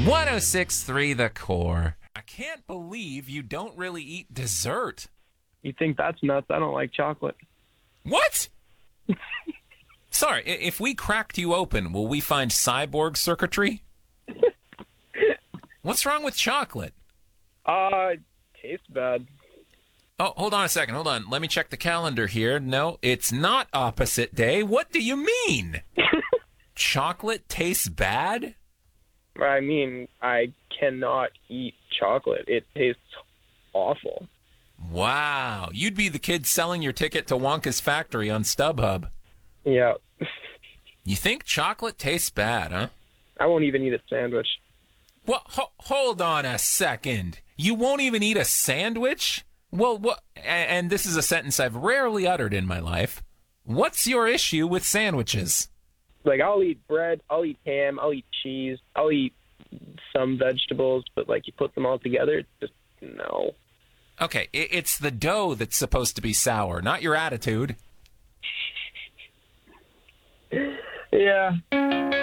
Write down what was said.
106.3 The Core. I can't believe you don't really eat dessert. You think that's nuts? I don't like chocolate. What? Sorry, if we cracked you open, will we find cyborg circuitry? What's wrong with chocolate? It tastes bad. Oh, hold on a second. Hold on. Let me check the calendar here. No, it's not opposite day. What do you mean? Chocolate tastes bad? I mean, I cannot eat chocolate. It tastes awful. Wow. You'd be the kid selling your ticket to Wonka's factory on StubHub. Yeah. You think chocolate tastes bad, huh? I won't even eat a sandwich. Well, hold on a second. You won't even eat a sandwich? Well, what? And this is a sentence I've rarely uttered in my life. What's your issue with sandwiches? Like, I'll eat bread, I'll eat ham, I'll eat cheese, I'll eat some vegetables, but, like, you put them all together, it's just, no. Okay, it's the dough that's supposed to be sour, not your attitude. Yeah.